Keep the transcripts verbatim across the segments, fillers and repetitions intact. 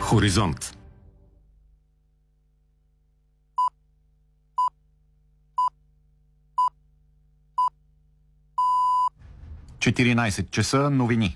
Хоризонт. четиринайсет часа, новини.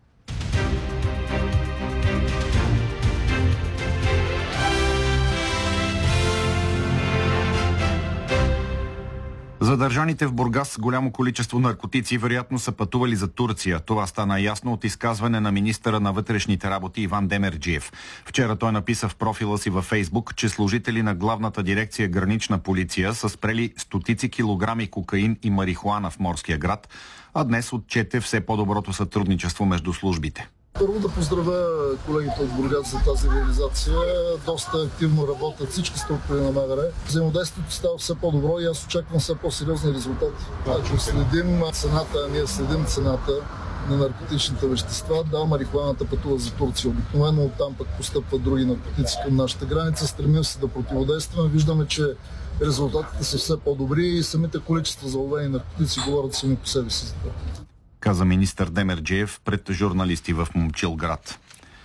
Задържаните в Бургас голямо количество наркотици вероятно са пътували за Турция. Това стана ясно от изказване на министъра на вътрешните работи Иван Демерджиев. Вчера той написа в профила си във Фейсбук, че служители на главната дирекция Гранична полиция са спрели стотици килограми кокаин и марихуана в морския град, а днес отчете все по-доброто сътрудничество между службите. Първо да поздравя колегите от Бургас за тази реализация. Доста активно работят всички структури на МВР. Взаимодействието става все по-добро и аз очаквам все по-сериозни резултати. Значи следим цената, ние следим цената на наркотичните вещества. Да, марихуаната пътува за Турция. Обикновено оттам пък постъпват други наркотици към нашата граница. Стремим се да противодействаме. Виждаме, че резултатите са все по-добри и самите количества заловени наркотици говорят сами по себе си. Каза министър Демерджиев пред журналисти в Момчилград.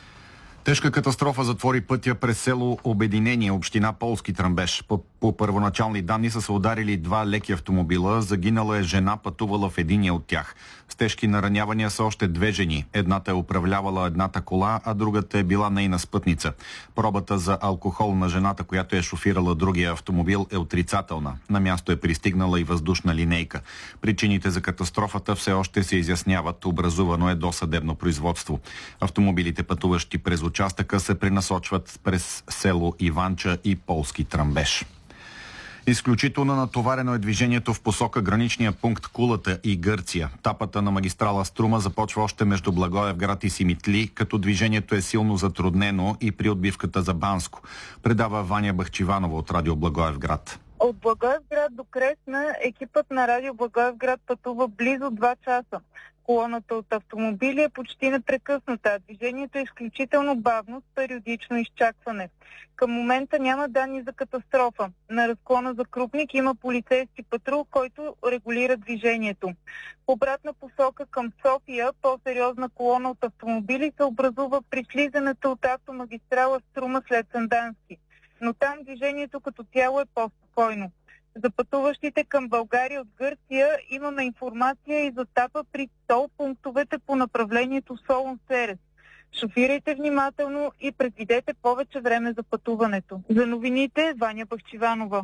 Тежка катастрофа затвори пътя през село Обединение, община Полски Тръмбеш. По, по първоначални данни са се ударили два леки автомобила. Загинала е жена, пътувала в единия от тях. С тежки наранявания са още две жени. Едната е управлявала едната кола, а другата е била нейна спътница. Пробата за алкохол на жената, която е шофирала другия автомобил, е отрицателна. На място е пристигнала и въздушна линейка. Причините за катастрофата все още се изясняват. Образувано е досъдебно производство. Автомобилите, пътуващи през участъка, се пренасочват през село Иванча и Полски Тръмбеш. Изключително натоварено е движението в посока граничния пункт Кулата и Гърция. Тапата на магистрала Струма започва още между Благоевград и Симитли, като движението е силно затруднено и при отбивката за Банско. Предава Ваня Бахчиванова от Радио Благоевград. От Благоевград до Кресна екипът на Радио Благоевград пътува близо два часа. Колоната от автомобили е почти непрекъсната, а движението е изключително бавно с периодично изчакване. Към момента няма данни за катастрофа. На разклона за Крупник има полицейски патрул, който регулира движението. В обратна посока към София по-сериозна колона от автомобили се образува при слизането от автомагистрала Струма след Сандански. Но там движението като цяло е по-спокойно. За пътуващите към България от Гърция имаме информация и за тапа при тол пунктовете по направлението Солун-Серес. Шофирайте внимателно и предвидете повече време за пътуването. За новините Ваня Бахчиванова.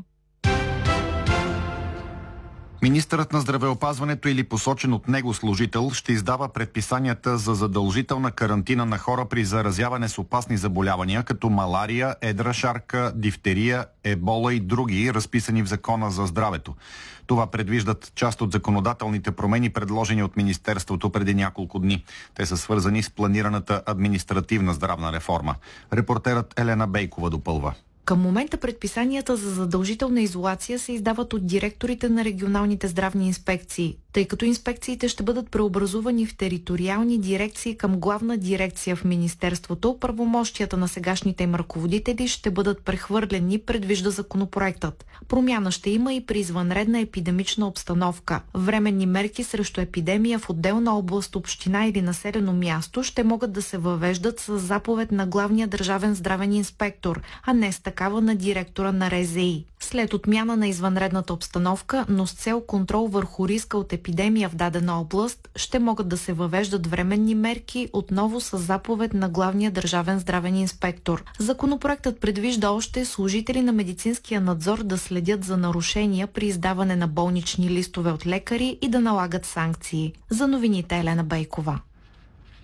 Министърът на здравеопазването или посочен от него служител ще издава предписанията за задължителна карантина на хора при заразяване с опасни заболявания, като малария, едра шарка, дифтерия, ебола и други, разписани в Закона за здравето. Това предвиждат част от законодателните промени, предложени от Министерството преди няколко дни. Те са свързани с планираната административна здравна реформа. Репортерът Елена Бейкова допълва. Към момента предписанията за задължителна изолация се издават от директорите на регионалните здравни инспекции, тъй като инспекциите ще бъдат преобразувани в териториални дирекции към главна дирекция в Министерството. Правомощията на сегашните им ръководители ще бъдат прехвърлени, предвижда законопроектът. Промяна ще има и при извънредна епидемична обстановка. Временни мерки срещу епидемия в отделна област, община или населено място ще могат да се въвеждат с заповед на главния държавен здравен инспектор, а не с такава на директора на РЗИ. След отмяна на извънредната обстановка, но с цел контрол върху риска от епидемия в дадена област, ще могат да се въвеждат временни мерки отново с заповед на главния държавен здравен инспектор. Законопроектът предвижда още служители на медицинския надзор да следят за нарушения при издаване на болнични листове от лекари и да налагат санкции. За новините Елена Бейкова.